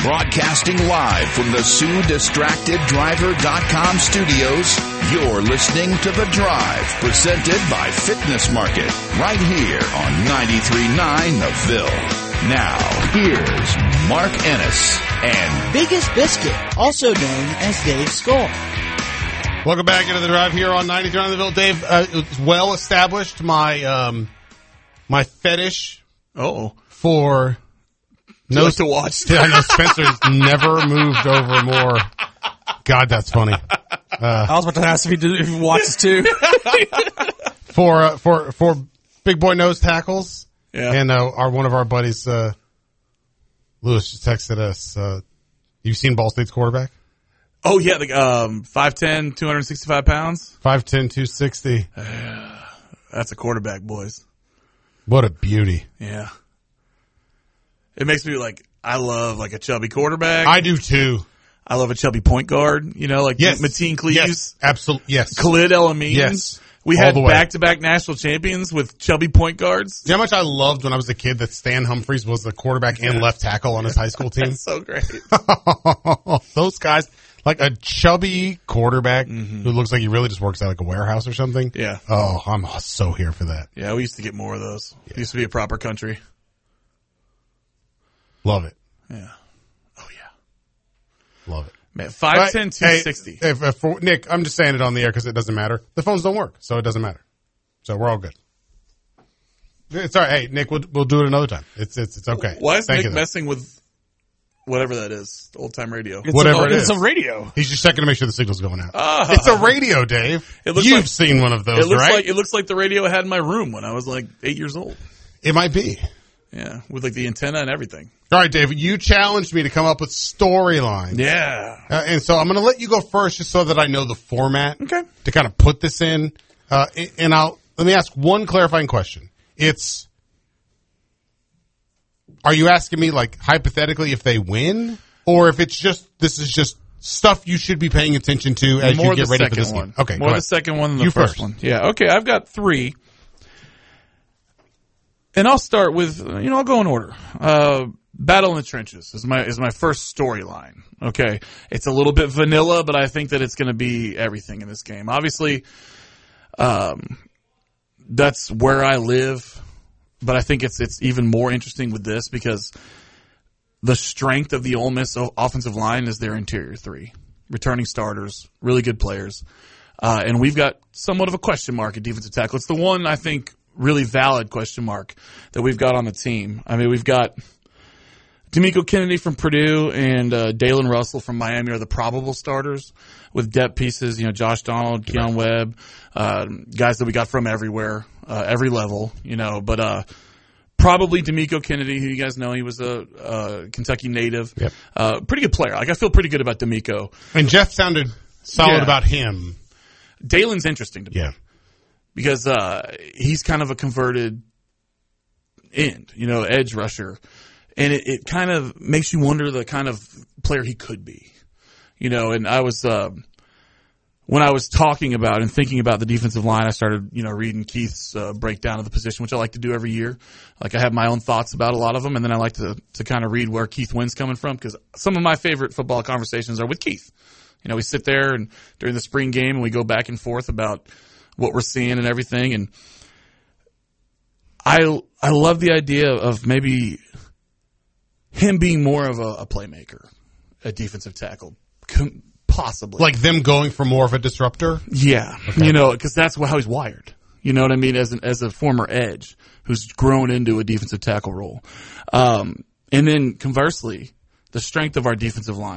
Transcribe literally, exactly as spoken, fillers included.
Broadcasting live from the Sue Distracted Driver dot com studios, you're listening to The Drive, presented by Fitness Market, right here on ninety-three point nine The Ville. Now, here's Mark Ennis and Biggest Biscuit, also known as Dave Skull. Welcome back into The Drive here on ninety-three point nine The Ville. Dave, uh, it's well established my um, my fetish oh for no like to watch. I know Spencer's never moved over more. God, that's funny. Uh, I was about to ask if he, did, if he watches too. for uh, for for big boy nose tackles, yeah. And uh, our one of our buddies, uh, Lewis, just texted us. Uh, you've seen Ball State's quarterback? Oh yeah, the um, five ten, two hundred sixty-five pounds. five ten, two sixty. That's a quarterback, boys. What a beauty. Yeah. It makes me like, I love like a chubby quarterback. I do too. I love a chubby point guard, you know, like yes. Mateen Cleaves. Yes, absolutely. Yes. Khalid El-Amin. Yes. We All had the way. back-to-back national champions with chubby point guards. You know how much I loved when I was a kid that Stan Humphries was the quarterback and left tackle on his high school team? That's so great. Those guys, like a chubby quarterback mm-hmm. who looks like he really just works at like a warehouse or something. Yeah. Oh, I'm so here for that. Yeah, we used to get more of those. Yeah. It used to be a proper country. Love it. Yeah. Oh, yeah. Love it. Man, five ten, two sixty. Hey, if, if, for, Nick, I'm just saying it on the air because it doesn't matter. The phones don't work, so it doesn't matter. So we're all good. It's all right. Hey, Nick, we'll, we'll do it another time. It's it's it's okay. Why is Thank Nick you, messing with whatever that is, old-time radio? It's Whatever a, it is. It's a radio. He's just checking to make sure the signal's going out. Ah. It's a radio, Dave. It looks You've like, seen one of those, it looks right? Like, it looks like the radio I had in my room when I was like eight years old. It might be. Yeah, with like the antenna and everything. All right, Dave, you challenged me to come up with storylines. Yeah. Uh, and so I'm going to let you go first just so that I know the format. Okay. To kind of put this in. Uh, and I'll, let me ask one clarifying question. It's, are you asking me like hypothetically if they win or if it's just, this is just stuff you should be paying attention to as More you get the ready for second this one. game? Okay. More the second one than the You first first. one. Yeah. Okay. I've got three. And I'll start with, you know, I'll go in order. Uh, Battle in the Trenches is my, is my first storyline. Okay. It's a little bit vanilla, but I think that it's going to be everything in this game. Obviously, um, that's where I live, but I think it's, it's even more interesting with this because the strength of the Ole Miss offensive line is their interior three. Returning starters, really good players. Uh, and we've got somewhat of a question mark at defensive tackle. It's the one, I think, really valid question mark that we've got on the team. I mean, we've got D'Amico Kennedy from Purdue and uh, Dalen Russell from Miami are the probable starters with depth pieces. You know, Josh Donald, Keon Webb, uh, guys that we got from everywhere, uh, every level. You know, but uh, probably D'Amico Kennedy, who you guys know, he was a uh, Kentucky native, Yep. uh, pretty good player. Like I feel pretty good about D'Amico. And Jeff sounded solid Yeah. about him. Dalen's interesting to me. Yeah. Because uh, he's kind of a converted end, you know, edge rusher. And it, it kind of makes you wonder the kind of player he could be. You know, and I was, uh, when I was talking about and thinking about the defensive line, I started, you know, reading Keith's uh, breakdown of the position, which I like to do every year. Like I have my own thoughts about a lot of them, and then I like to, to kind of read where Keith Wynn's coming from, because some of my favorite football conversations are with Keith. You know, we sit there and during the spring game and we go back and forth about what we're seeing and everything. And I I love the idea of maybe him being more of a, a playmaker, a defensive tackle, possibly. Like them going for more of a disruptor? Yeah. Okay. You know, because that's how he's wired. You know what I mean? As an, as a former edge who's grown into a defensive tackle role. Um, and then conversely, the strength of our defensive line.